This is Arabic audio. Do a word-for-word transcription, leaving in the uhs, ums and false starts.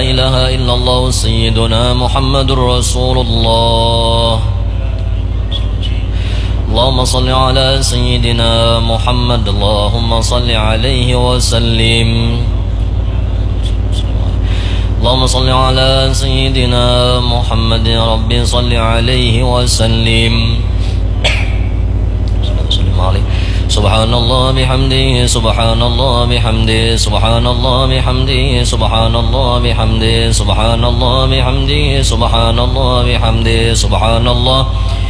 إله إلا الله سيدنا محمد رسول الله. اللهم صل على سيدنا محمد اللهم صل عليه وسلم. اللهم صل على سيدنا محمد ربي صل عليه وسلم. سبحان الله بحمده سبحان الله بحمده سبحان الله بحمده سبحان الله بحمده سبحان الله بحمده سبحان الله بحمده سبحان الله